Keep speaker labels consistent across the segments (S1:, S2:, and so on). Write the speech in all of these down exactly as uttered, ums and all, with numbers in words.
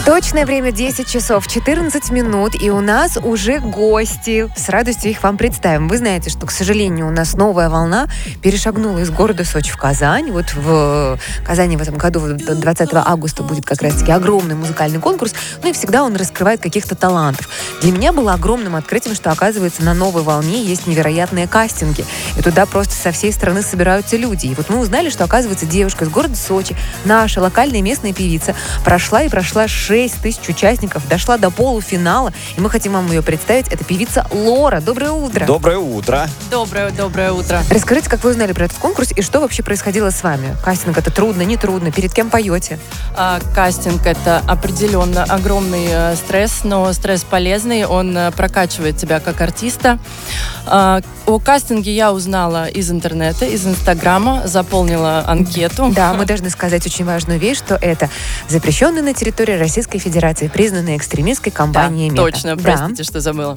S1: Точное время десять часов четырнадцать минут, и у нас уже гости. С радостью их вам представим. Вы знаете, что, к сожалению, у нас новая волна перешагнула из города Сочи в Казань. Вот в Казани в этом году, двадцатого августа, будет как раз-таки огромный музыкальный конкурс. Ну и всегда он раскрывает каких-то талантов. Для меня было огромным открытием, что, оказывается, на новой волне есть невероятные кастинги. И туда просто со всей страны собираются люди. И вот мы узнали, что, оказывается, девушка из города Сочи, наша локальная местная певица, прошла и прошла шесть тысяч участников, дошла до полуфинала, и мы хотим вам ее представить. Это певица Лора. Доброе утро.
S2: Доброе утро.
S3: Доброе, доброе утро.
S1: Расскажите, как вы узнали про этот конкурс и что вообще происходило с вами? Кастинг — это трудно, не трудно? Перед кем поете?
S3: А, кастинг — это определенно огромный э, стресс, но стресс полезный, он э, прокачивает тебя как артиста. А, о кастинге я узнала из интернета, из Инстаграма, заполнила анкету.
S1: Да, мы должны сказать очень важную вещь, что это запрещенная на территории Российской Федерации, признанная экстремистской компанией
S3: да,
S1: МЕТА.
S3: точно,
S1: да.
S3: простите, что забыла.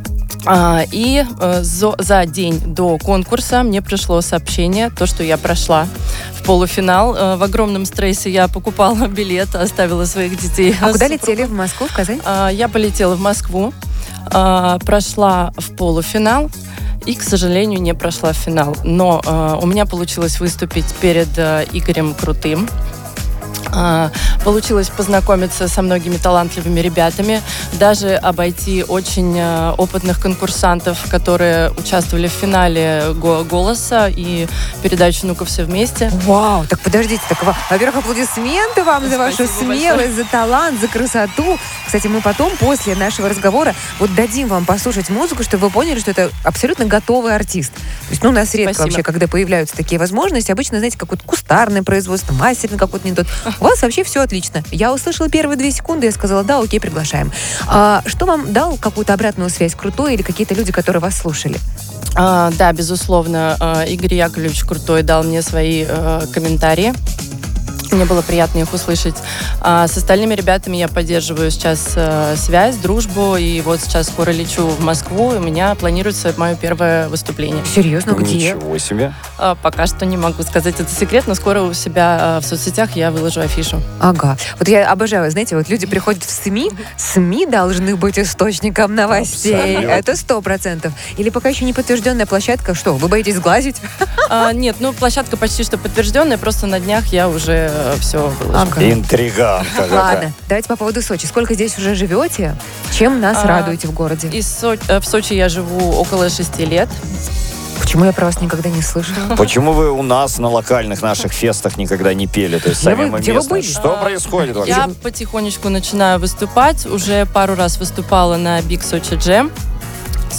S3: А, и э, за, за день до конкурса мне пришло сообщение, то, что я прошла в полуфинал. Э, в огромном стрессе я покупала билет, оставила своих детей.
S1: А куда летели? В Москву, в Казань?
S3: А, я полетела в Москву, а, прошла в полуфинал и, к сожалению, не прошла в финал. Но а, у меня получилось выступить перед а, Игорем Крутым. Uh, получилось познакомиться со многими талантливыми ребятами, даже обойти очень uh, опытных конкурсантов, которые участвовали в финале го- «Голоса» и передачи «Ну-ка все вместе».
S1: Вау, так подождите, так, во-первых, аплодисменты вам за вашу
S3: Спасибо
S1: смелость,
S3: большое.
S1: за талант, за красоту. Кстати, мы потом, после нашего разговора, вот дадим вам послушать музыку, чтобы вы поняли, что это абсолютно готовый артист. То есть, ну, у нас редко
S3: Спасибо.
S1: вообще, когда появляются такие возможности, обычно, знаете, какое-то кустарное производство, мастеринг какой-то не тот. У вас вообще все отлично. Я услышала первые две секунды, я сказала, да, окей, приглашаем. А, что вам дал какую-то обратную связь? Крутой или какие-то люди, которые вас слушали?
S3: Uh, да, безусловно, uh, Игорь Яковлевич Крутой дал мне свои uh, комментарии. Мне было приятно их услышать. А с остальными ребятами я поддерживаю сейчас э, связь, дружбу. И вот сейчас скоро лечу в Москву. И у меня планируется мое первое выступление.
S1: Серьезно, где?
S2: Ничего себе.
S3: А, пока что не могу сказать, это секрет, но скоро у себя э, в соцсетях я выложу афишу.
S1: Ага. Вот я обожаю, знаете, вот люди приходят в СМИ, СМИ должны быть источником новостей.
S2: Абсолютно.
S1: Это сто процентов. Или пока еще не подтвержденная площадка, что, вы боитесь сглазить?
S3: А, нет, ну площадка почти что подтвержденная, просто на днях я уже э, все выложу.
S1: Ага.
S2: Интриганка.
S1: Ладно, давайте по поводу Сочи. Сколько здесь уже живете? Чем нас
S3: А,
S1: радуете в городе?
S3: Из Со- э, в Сочи я живу около шести лет.
S1: Почему я про вас никогда не слышала?
S2: Почему вы у нас на локальных наших фестах никогда не пели? То есть
S1: Где
S2: сами
S1: вы-
S2: мы
S1: где вы
S2: местные.
S1: были?
S2: Что
S3: А,
S2: происходит вообще?
S3: Я потихонечку начинаю выступать. Уже пару раз выступала на Big Sochi Jam.